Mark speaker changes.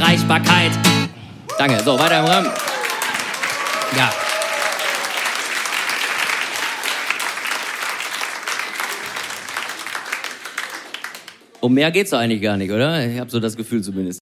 Speaker 1: Erreichbarkeit. Danke. So, weiter im Rahmen. Ja. Um mehr geht's doch eigentlich gar nicht, oder? Ich habe so das Gefühl zumindest.